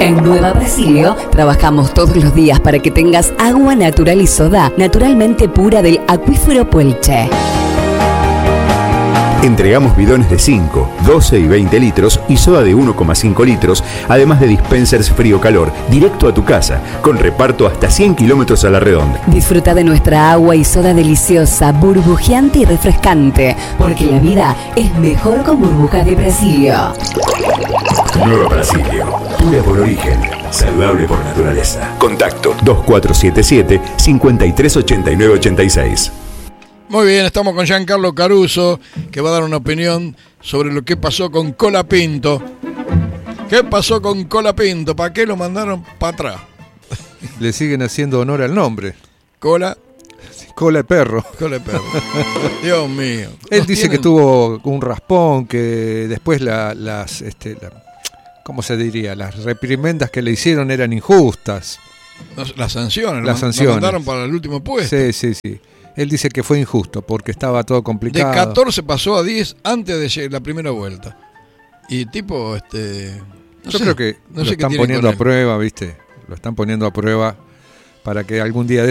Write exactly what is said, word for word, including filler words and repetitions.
En Nueva Brasilio trabajamos todos los días para que tengas agua natural y soda naturalmente pura del acuífero Puelche. Entregamos bidones de cinco, doce y veinte litros y soda de uno coma cinco litros, además de dispensers frío-calor, directo a tu casa, con reparto hasta cien kilómetros a la redonda. Disfruta de nuestra agua y soda deliciosa, burbujeante y refrescante, porque la vida es mejor con burbujas de Brasilio. Nueva Brasilio, pura por origen, saludable por naturaleza. Contacto dos cuatro siete siete, cinco tres ocho nueve ocho seis. Muy bien, estamos con Giancarlo Caruso, que va a dar una opinión sobre lo que pasó con Colapinto. ¿Qué pasó con Colapinto? ¿Para qué lo mandaron para atrás? Le siguen haciendo honor al nombre. Cola. Cola de perro. Cola de perro. Dios mío. Él dice tienen... que tuvo un raspón, que después la, las, este, la, ¿cómo se diría? Las reprimendas que le hicieron eran injustas. Las sanciones. Las lo, sanciones. Lo mandaron para el último puesto. Sí, sí, sí. Él dice que fue injusto porque estaba todo complicado. De catorce pasó a diez antes de la primera vuelta. Y tipo, este... No Yo sé, creo que no lo sé están poniendo a prueba, ¿viste? Lo están poniendo a prueba para que algún día